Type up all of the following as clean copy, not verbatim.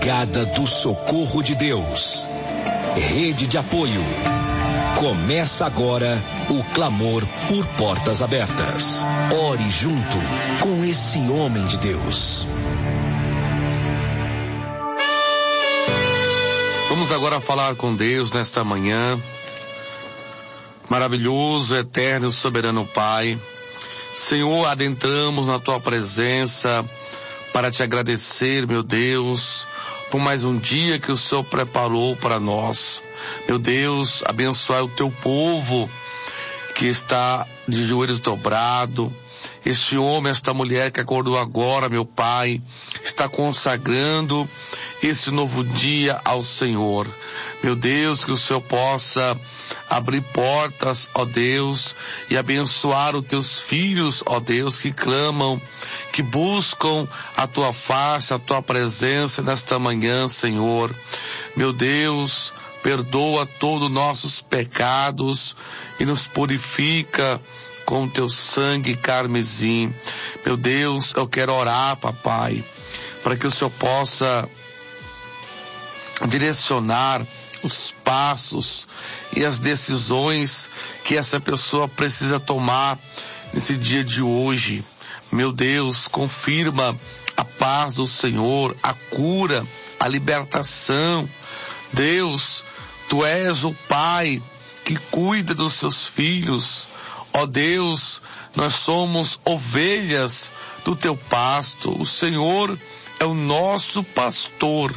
Brigada do Socorro de Deus. Rede de apoio. Começa agora o clamor por portas abertas. Ore junto com esse homem de Deus. Vamos agora falar com Deus nesta manhã. Maravilhoso, eterno, soberano Pai. Senhor, adentramos na Tua presença para Te agradecer, meu Deus, por mais um dia que o Senhor preparou para nós. Meu Deus, abençoai o Teu povo que está de joelhos dobrados. Este homem, esta mulher que acordou agora, meu Pai, está consagrando esse novo dia ao Senhor. Meu Deus, que o Senhor possa abrir portas, ó Deus, e abençoar os Teus filhos, ó Deus, que clamam, que buscam a Tua face, a Tua presença nesta manhã, Senhor. Meu Deus, perdoa todos os nossos pecados e nos purifica com Teu sangue carmesim. Meu Deus, eu quero orar, papai, para que o Senhor possa direcionar os passos e as decisões que essa pessoa precisa tomar nesse dia de hoje. Meu Deus, confirma a paz do Senhor, a cura, a libertação. Deus, Tu és o Pai que cuida dos Seus filhos. Ó Deus, nós somos ovelhas do Teu pasto. O Senhor é o nosso pastor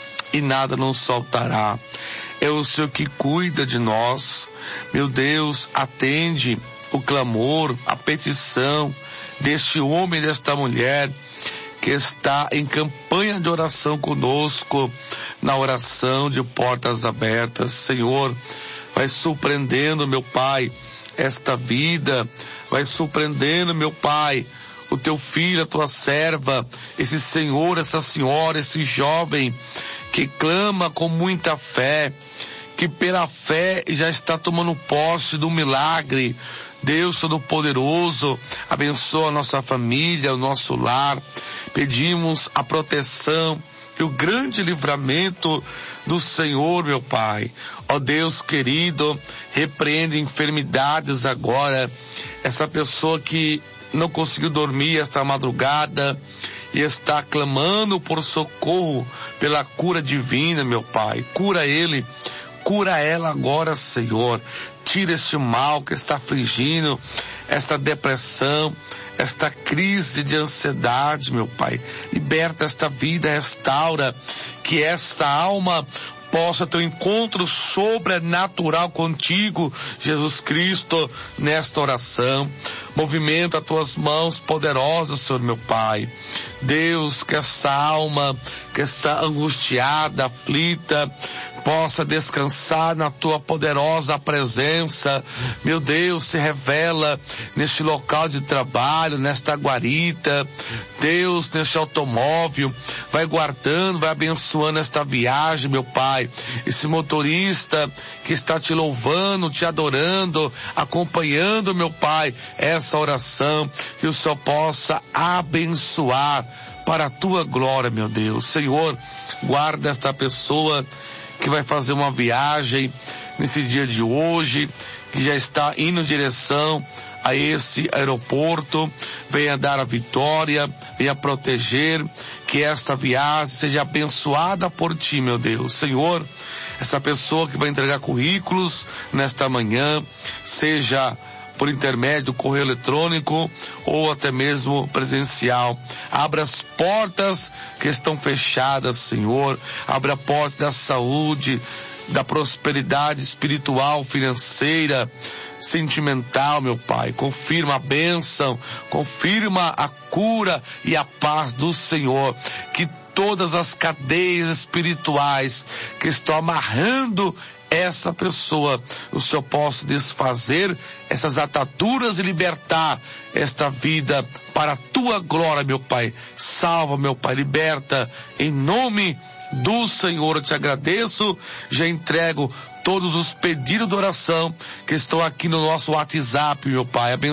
e nada nos faltará. É o Senhor que cuida de nós. Meu Deus, atende o clamor, a petição deste homem e desta mulher que está em campanha de oração conosco, na oração de portas abertas. Senhor, vai surpreendendo, meu Pai, esta vida, vai surpreendendo, meu Pai, o Teu filho, a Tua serva, esse senhor, essa senhora, esse jovem que clama com muita fé, que pela fé já está tomando posse do milagre. Deus Todo-Poderoso, abençoa a nossa família, o nosso lar. Pedimos a proteção e o grande livramento do Senhor, meu Pai. Ó Deus querido, repreende enfermidades agora. Essa pessoa que não conseguiu dormir esta madrugada e está clamando por socorro, pela cura divina, meu Pai. Cura ele, cura ela agora, Senhor. Tira este mal que está afligindo, esta depressão, esta crise de ansiedade, meu Pai. Liberta esta vida, restaura, que esta alma possa ter um encontro sobrenatural contigo, Jesus Cristo, nesta oração. Movimenta as Tuas mãos poderosas, Senhor, meu Pai. Deus, que essa alma que está angustiada, aflita, possa descansar na Tua poderosa presença. Meu Deus, se revela neste local de trabalho, nesta guarita. Deus, neste automóvel, vai guardando, vai abençoando esta viagem, meu Pai. Esse motorista que está Te louvando, Te adorando, acompanhando, meu Pai, essa oração, que o Senhor possa abençoar para a Tua glória, meu Deus. Senhor, guarda esta pessoa que vai fazer uma viagem nesse dia de hoje, que já está indo em direção a esse aeroporto. Venha dar a vitória, venha proteger, que esta viagem seja abençoada por Ti, meu Deus. Senhor, essa pessoa que vai entregar currículos nesta manhã, seja por intermédio do correio eletrônico ou até mesmo presencial. Abra as portas que estão fechadas, Senhor. Abra a porta da saúde, da prosperidade espiritual, financeira, sentimental, meu Pai. Confirma a bênção, confirma a cura e a paz do Senhor. Que todas as cadeias espirituais que estão amarrando essa pessoa, o Senhor possa desfazer essas ataduras e libertar esta vida para a Tua glória, meu Pai. Salva, meu Pai, liberta, em nome do Senhor. Eu Te agradeço, já entrego todos os pedidos de oração que estão aqui no nosso WhatsApp, meu Pai.